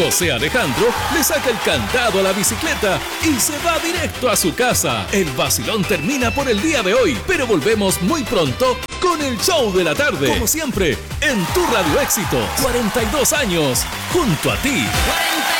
José Alejandro le saca el candado a la bicicleta y se va directo a su casa. El vacilón termina por el día de hoy, pero volvemos muy pronto con el show de la tarde. Como siempre, en tu Radio Éxitos. 42 años junto a ti.